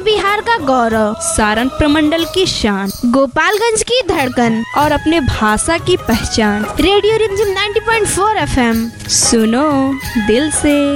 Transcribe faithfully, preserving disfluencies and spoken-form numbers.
बिहार का गौरव, सारण प्रमंडल की शान, गोपालगंज की धड़कन और अपने भाषा की पहचान। रेडियो रिमझिम नब्बे पॉइंट चार एफएम, सुनो दिल से।